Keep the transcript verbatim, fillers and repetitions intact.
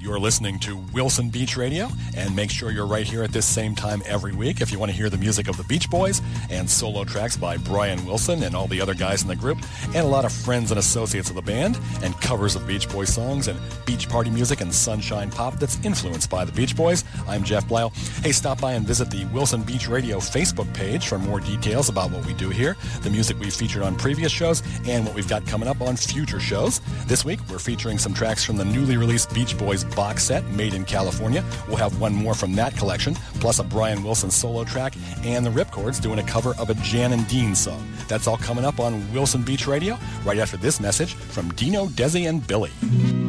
You're listening to Wilson Beach Radio, and make sure you're right here at this same time every week if you want to hear the music of the Beach Boys and solo tracks by Brian Wilson and all the other guys in the group, and a lot of friends and associates of the band, and covers of Beach Boys songs and beach party music and sunshine pop that's influenced by the Beach Boys. I'm Jeff Blau. Hey, stop by and visit the Wilson Beach Radio Facebook page for more details about what we do here, the music we've featured on previous shows, and what we've got coming up on future shows. This week, we're featuring some tracks from the newly released Beach Boys box set, Made in California. We'll have one more from that collection, plus a Brian Wilson solo track, and the Ripcords doing a cover of a Jan and Dean song. That's all coming up on Wilson Beach Radio, right after this message from Dino, Desi, and Billy.